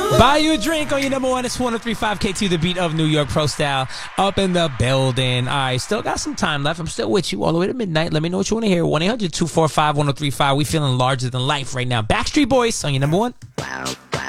Buy you a drink on your number one. It's 103.5 K2, the beat of New York Pro Style, up in the building. All right, still got some time left. I'm still with you all the way to midnight. Let me know what you want to hear. 1-800-245-1035. We feeling larger than life right now. Backstreet Boys on your number one. Wow.